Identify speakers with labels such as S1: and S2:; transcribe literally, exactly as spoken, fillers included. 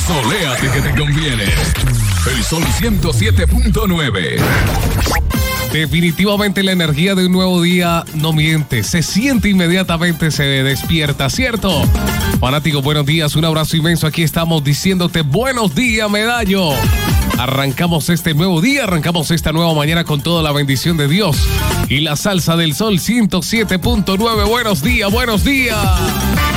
S1: Soléate que te conviene. El Sol ciento siete punto nueve. Definitivamente la energía de un nuevo día no miente, se siente inmediatamente, se despierta, ¿cierto? Fanático, buenos días, un abrazo inmenso, aquí estamos diciéndote buenos días, Medallo. Arrancamos este nuevo día, arrancamos esta nueva mañana con toda la bendición de Dios y la salsa del Sol ciento siete punto nueve. Buenos días, buenos días.